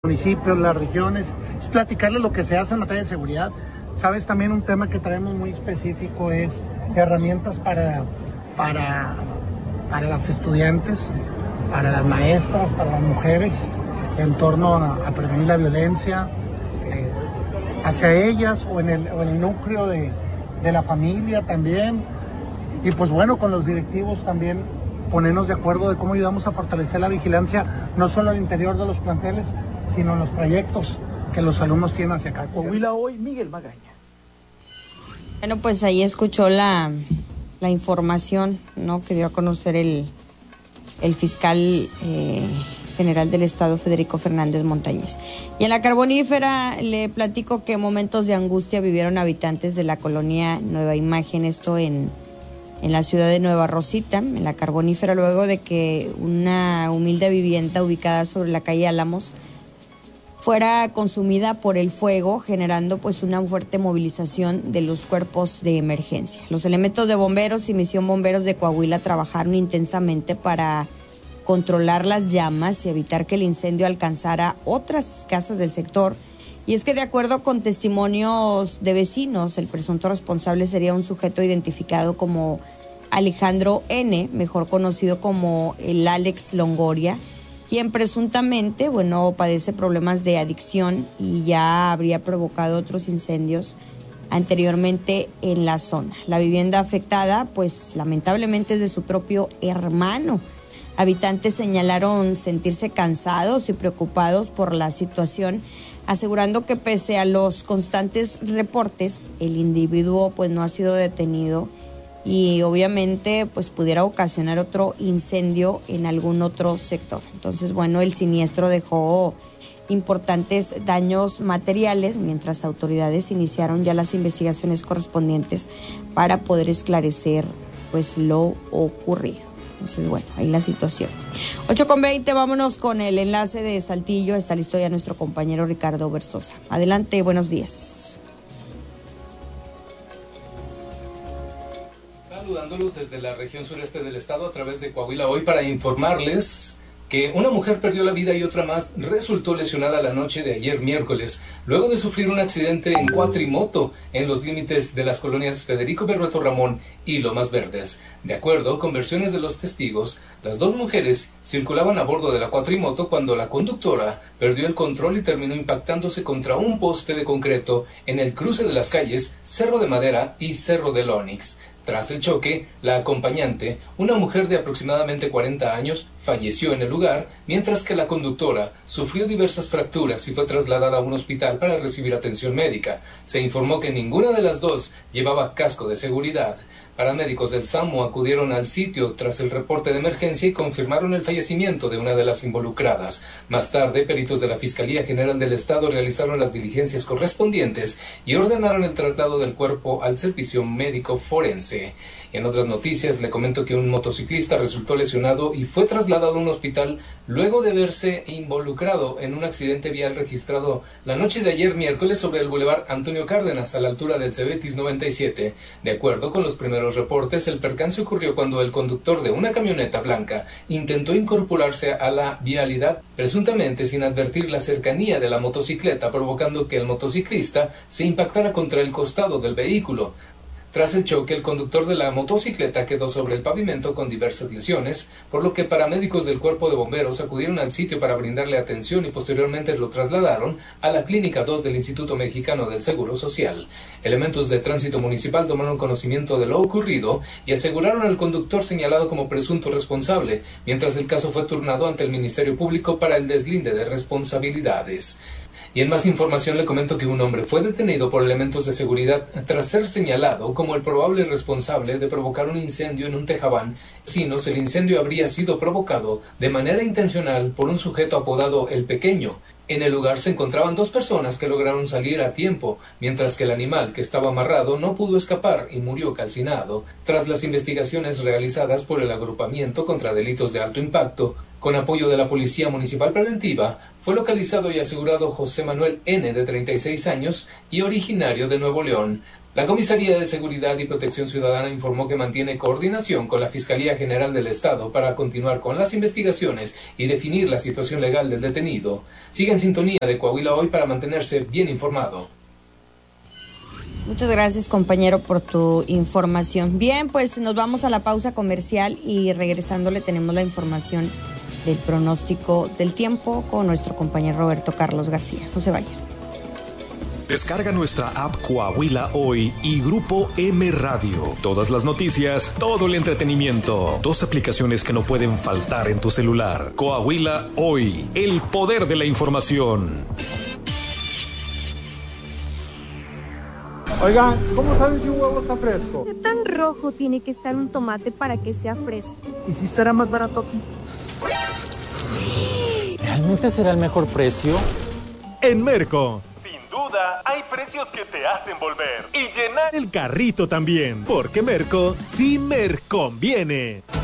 municipios, las regiones, es platicarles lo que se hace en materia de seguridad. Sabes, también un tema que traemos muy específico es herramientas para las estudiantes, para las maestras, para las mujeres, en torno a prevenir la violencia hacia ellas o en el núcleo de la familia también. Y pues bueno, con los directivos también ponernos de acuerdo de cómo ayudamos a fortalecer la vigilancia, no solo al interior de los planteles, sino en los trayectos que los alumnos tienen hacia acá. Coahuila hoy, Miguel Magaña. Bueno, pues ahí escuchó la información, ¿no?, que dio a conocer el fiscal general del estado, Federico Fernández Montañez. Y en la Carbonífera le platico que momentos de angustia vivieron habitantes de la colonia Nueva Imagen, esto en la ciudad de Nueva Rosita, en la Carbonífera, luego de que una humilde vivienda ubicada sobre la calle Álamos fuera consumida por el fuego, generando pues una fuerte movilización de los cuerpos de emergencia. Los elementos de bomberos y Misión Bomberos de Coahuila trabajaron intensamente para controlar las llamas y evitar que el incendio alcanzara otras casas del sector. Y es que de acuerdo con testimonios de vecinos, el presunto responsable sería un sujeto identificado como Alejandro N., mejor conocido como el Alex Longoria, quien presuntamente, padece problemas de adicción y ya habría provocado otros incendios anteriormente en la zona. La vivienda afectada, pues lamentablemente es de su propio hermano. Habitantes señalaron sentirse cansados y preocupados por la situación, asegurando que pese a los constantes reportes, el individuo pues no ha sido detenido y obviamente pues pudiera ocasionar otro incendio en algún otro sector. Entonces, el siniestro dejó importantes daños materiales, mientras autoridades iniciaron ya las investigaciones correspondientes para poder esclarecer pues lo ocurrido. Entonces, ahí la situación. 8:20, vámonos con el enlace de Saltillo. Está listo ya nuestro compañero Ricardo Versosa. Adelante, buenos días. Saludándolos desde la región sureste del estado a través de Coahuila hoy para informarles que una mujer perdió la vida y otra más resultó lesionada la noche de ayer miércoles, luego de sufrir un accidente en cuatrimoto en los límites de las colonias Federico Berrueto Ramón y Lomas Verdes. De acuerdo con versiones de los testigos, las dos mujeres circulaban a bordo de la cuatrimoto cuando la conductora perdió el control y terminó impactándose contra un poste de concreto en el cruce de las calles Cerro de Madera y Cerro del Onix. Tras el choque, la acompañante, una mujer de aproximadamente 40 años, falleció en el lugar, mientras que la conductora sufrió diversas fracturas y fue trasladada a un hospital para recibir atención médica. Se informó que ninguna de las dos llevaba casco de seguridad. Paramédicos del SAMU acudieron al sitio tras el reporte de emergencia y confirmaron el fallecimiento de una de las involucradas. Más tarde, peritos de la Fiscalía General del Estado realizaron las diligencias correspondientes y ordenaron el traslado del cuerpo al servicio médico forense. En otras noticias, le comento que un motociclista resultó lesionado y fue trasladado a un hospital luego de verse involucrado en un accidente vial registrado la noche de ayer miércoles sobre el bulevar Antonio Cárdenas, a la altura del Cebetis 97. De acuerdo con los primeros reportes, el percance ocurrió cuando el conductor de una camioneta blanca intentó incorporarse a la vialidad, presuntamente sin advertir la cercanía de la motocicleta, provocando que el motociclista se impactara contra el costado del vehículo. Tras el choque, el conductor de la motocicleta quedó sobre el pavimento con diversas lesiones, por lo que paramédicos del Cuerpo de Bomberos acudieron al sitio para brindarle atención y posteriormente lo trasladaron a la Clínica 2 del Instituto Mexicano del Seguro Social. Elementos de tránsito municipal tomaron conocimiento de lo ocurrido y aseguraron al conductor señalado como presunto responsable, mientras el caso fue turnado ante el Ministerio Público para el deslinde de responsabilidades. Y en más información le comento que un hombre fue detenido por elementos de seguridad tras ser señalado como el probable responsable de provocar un incendio en un tejabán. El incendio habría sido provocado de manera intencional por un sujeto apodado El Pequeño. En el lugar se encontraban dos personas que lograron salir a tiempo, mientras que el animal que estaba amarrado no pudo escapar y murió calcinado. Tras las investigaciones realizadas por el Agrupamiento contra Delitos de Alto Impacto, Con apoyo de la Policía Municipal Preventiva, fue localizado y asegurado José Manuel N., de 36 años y originario de Nuevo León. La Comisaría de Seguridad y Protección Ciudadana informó que mantiene coordinación con la Fiscalía General del Estado para continuar con las investigaciones y definir la situación legal del detenido. Sigue en sintonía de Coahuila Hoy para mantenerse bien informado. Muchas gracias, compañero, por tu información. Bien, pues nos vamos a la pausa comercial y regresando le tenemos la información del pronóstico del tiempo con nuestro compañero Roberto Carlos García. No se vaya. Descarga nuestra app Coahuila Hoy y Grupo M Radio. Todas las noticias, todo el entretenimiento. 2 aplicaciones que no pueden faltar en tu celular. Coahuila Hoy, el poder de la información. Oigan, ¿cómo saben si un huevo está fresco? ¿Qué tan rojo tiene que estar un tomate para que sea fresco? ¿Y si estará más barato aquí? ¿Realmente será el mejor precio? En Merco, sin duda, hay precios que te hacen volver y llenar el carrito también, porque Merco sí me conviene.